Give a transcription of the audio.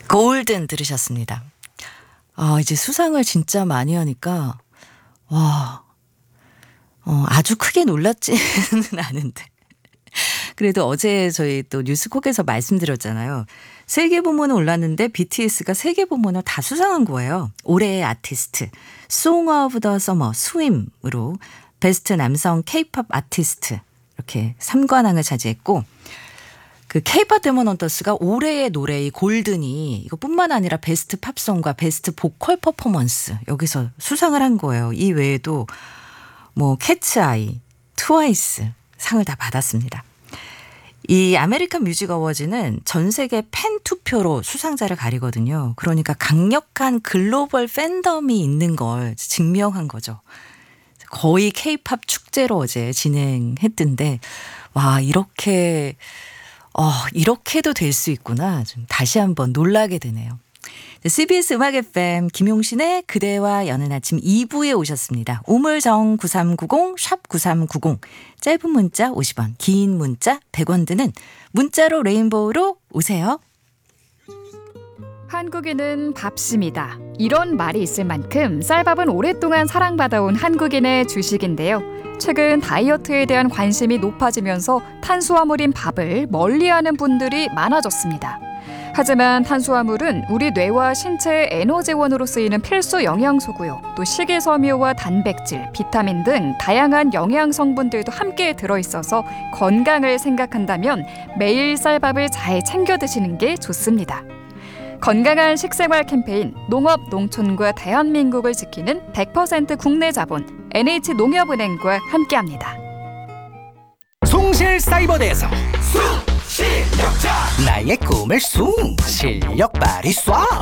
골든 들으셨습니다. 이제 수상을 진짜 많이 하니까 아주 크게 놀랐지는 않은데 그래도 어제 저희 또 뉴스콕에서 말씀드렸잖아요. 세계 부문은 올랐는데 BTS가 세계 부문을 다 수상한 거예요. 올해의 아티스트 Song of the Summer 스윰으로 베스트 남성 K-팝 아티스트 이렇게 3관왕을 차지했고, 그 K-팝 데몬 헌터스가 올해의 노래 이 골든이 이것뿐만 아니라 베스트 팝송과 베스트 보컬 퍼포먼스 여기서 수상을 한 거예요. 이 외에도 뭐 캐츠아이, 트와이스 상을 다 받았습니다. 이 아메리칸 뮤직 어워즈는 전 세계 팬 투표로 수상자를 가리거든요. 그러니까 강력한 글로벌 팬덤이 있는 걸 증명한 거죠. 거의 K-팝 축제로 어제 진행했던데 이렇게도 될 수 있구나. 좀 다시 한번 놀라게 되네요. CBS 음악 FM 김용신의 그대와 여는 아침 2부에 오셨습니다. 우물정 9390 샵 9390 짧은 문자 50원 긴 문자 100원 드는 문자로 레인보우로 오세요. 한국인은 밥심이다. 이런 말이 있을 만큼 쌀밥은 오랫동안 사랑받아온 한국인의 주식인데요. 최근 다이어트에 대한 관심이 높아지면서 탄수화물인 밥을 멀리하는 분들이 많아졌습니다. 하지만 탄수화물은 우리 뇌와 신체의 에너지원으로 쓰이는 필수 영양소고요. 또 식이섬유와 단백질, 비타민 등 다양한 영양 성분들도 함께 들어있어서 건강을 생각한다면 매일 쌀밥을 잘 챙겨 드시는 게 좋습니다. 건강한 식생활 캠페인 농업, 농촌과 대한민국을 지키는 100% 국내 자본 NH농협은행과 함께합니다. 송실사이버대에서 쑥 실력자 나의 꿈을 숭 실력 발휘 쏴